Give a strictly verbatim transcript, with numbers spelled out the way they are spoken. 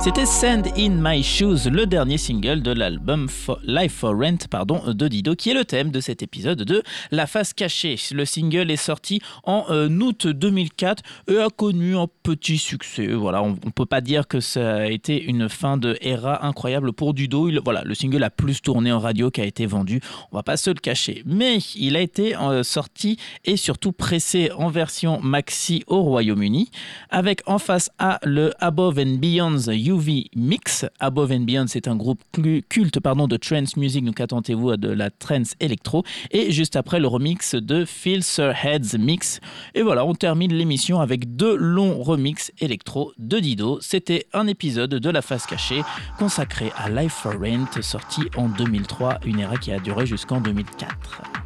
C'était Sand in My Shoes, le dernier single de l'album for Life for Rent pardon, de Dido, qui est le thème de cet épisode de La Face Cachée. Le single est sorti en euh, août deux mille quatre et a connu un petit succès. Voilà, on ne peut pas dire que ça a été une fin de era incroyable pour Dido. Il, voilà, le single a plus tourné en radio qu'a été vendu, on ne va pas se le cacher. Mais il a été euh, sorti et surtout pressé en version maxi au Royaume-Uni, avec en face A le Above and Beyond's U V Mix. Above and Beyond, c'est un groupe culte pardon, de trance music, donc attendez-vous à de la trance électro. Et juste après, le remix de Phil Sirhead's Mix. Et voilà, on termine l'émission avec deux longs remixes électro de Dido. C'était un épisode de La Face Cachée consacré à Life for Rent, sorti en deux mille trois, une era qui a duré jusqu'en deux mille quatre.